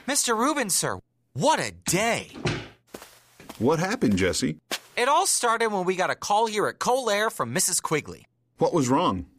Mr. Rubin, sir, what a day. What happened, Jesse? It all started when we got a call here at Cole Air from Mrs. Quigley. What was wrong?